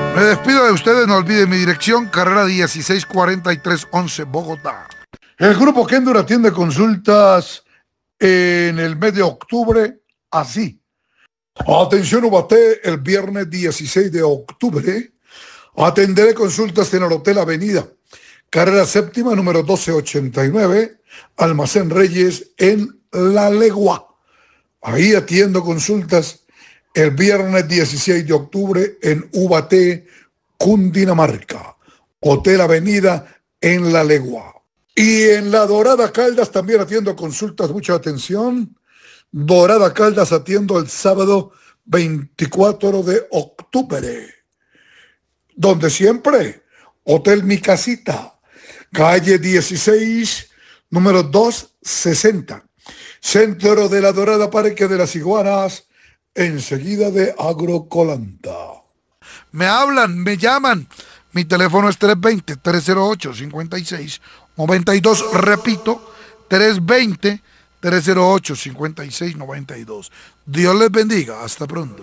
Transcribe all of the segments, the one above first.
Me despido de ustedes, no olviden mi dirección, carrera 164311, Bogotá. El Grupo Kendur atiende consultas en el mes de octubre así. Atención Ubaté, el viernes 16 de octubre atenderé consultas en el Hotel Avenida, carrera séptima, número 1289, Almacén Reyes, en La Legua. Ahí atiendo consultas el viernes 16 de octubre en Ubaté, Cundinamarca, Hotel Avenida, en La Legua. Y en La Dorada Caldas también atiendo consultas, mucha atención. Dorada Caldas atiendo el sábado 24 de octubre. Donde siempre, Hotel Mi Casita, calle 16, número 260. Centro de La Dorada, Parque de las Iguanas, enseguida de Agrocolanta. Me hablan, me llaman. Mi teléfono es 320-308-5692. Repito, 320-308-5692. Dios les bendiga. Hasta pronto.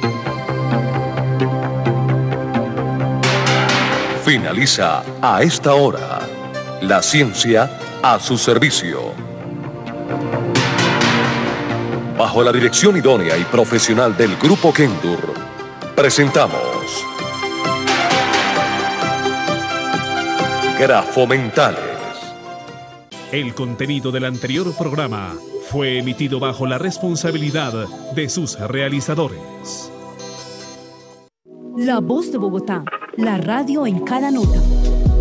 Finaliza a esta hora la ciencia a su servicio. Bajo la dirección idónea y profesional del Grupo Kendur, presentamos Grafomentales. El contenido del anterior programa fue emitido bajo la responsabilidad de sus realizadores. La Voz de Bogotá, la radio en cada nota.